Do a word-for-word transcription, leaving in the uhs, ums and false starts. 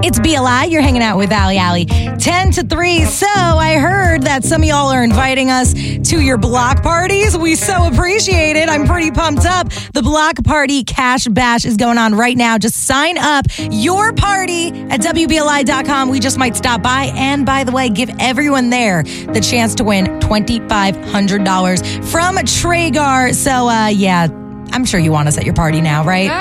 It's B L I. You're hanging out with Ali Ali. ten to three. So I heard that some of y'all are inviting us to your block parties. We so appreciate it. I'm pretty pumped up. The Block Party Cash Bash is going on right now. Just sign up your party at W B L I dot com. We just might stop by. And by the way, give everyone there the chance to win twenty-five hundred dollars from Traeger. So, uh, yeah, I'm sure you want us at your party now, right?